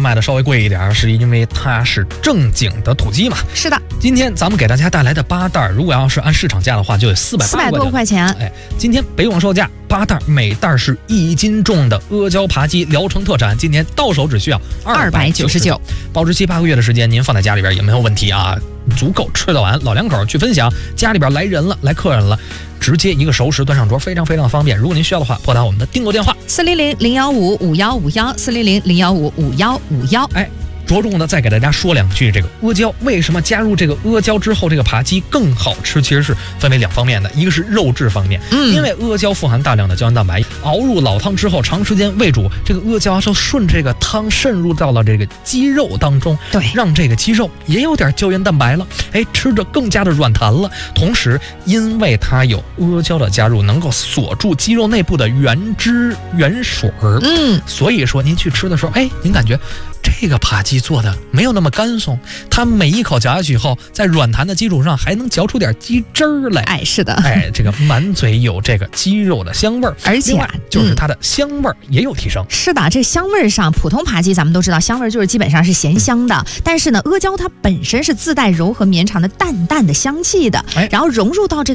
卖的稍微贵一点，是因为它是正经的土鸡嘛。 是的， 今天咱们给大家带来的8袋，如果要是按市场价的话，就有480 多块钱。 哎，今天北广售价8袋，每袋是1斤重的阿胶扒鸡，聊城特产，今天到手只需要299，保质期8个月的时间，您放在家里边也没有问题啊，足够吃得完，老两口去分享。家里边来人了，来客人了，直接一个熟食端上桌，非常非常方便。如果您需要的话，拨打我们的订购电话 400-015-5151，400-015-5151。 哎，着重的再给大家说2句，这个阿胶为什么加入这个阿胶之后，这个扒鸡更好吃？其实是分为2方面的，一个是肉质方面，因为阿胶富含大量的胶原蛋白，熬入老汤之后，长时间煨煮，这个阿胶就顺这个汤渗入到了这个鸡肉当中， 对， 让这个鸡肉也有点胶原蛋白了，哎，吃着更加的软弹了。同时，因为它有阿胶的加入，能够锁住鸡肉内部的原汁原水儿，所以说您去吃的时候，哎，您感觉这个扒鸡做的没有那么干松，它每一口嚼下去以后，在软弹的基础上还能嚼出点鸡汁儿来。 哎，是的， 哎，这个满嘴有这个鸡肉的香味儿， 而且就是它的香味儿也有提升。 是的，这香味儿上，普通扒鸡咱们都知道，香味儿就是基本上是咸香的，但是呢，阿胶它本身是自带柔和绵长的淡淡的香气的，然后融入到这